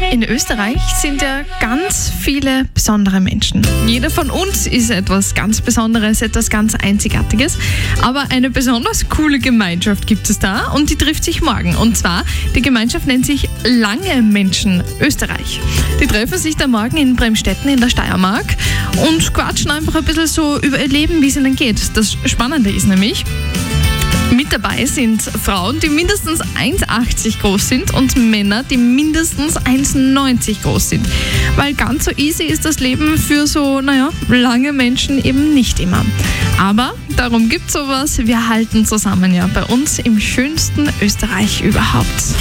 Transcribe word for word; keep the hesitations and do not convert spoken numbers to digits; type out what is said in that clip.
In Österreich sind ja ganz viele besondere Menschen. Jeder von uns ist etwas ganz Besonderes, etwas ganz Einzigartiges. Aber eine besonders coole Gemeinschaft gibt es da und die trifft sich morgen. Und zwar, die Gemeinschaft nennt sich Lange Menschen Österreich. Die treffen sich da morgen in Bremstetten in der Steiermark und quatschen einfach ein bisschen so über ihr Leben, wie es ihnen geht. Das Spannende ist nämlich, mit dabei sind Frauen, die mindestens eins Komma achtzig groß sind und Männer, die mindestens eins Komma neunzig groß sind. Weil ganz so easy ist das Leben für so, naja, lange Menschen eben nicht immer. Aber darum gibt es sowas, wir halten zusammen ja bei uns im schönsten Österreich überhaupt.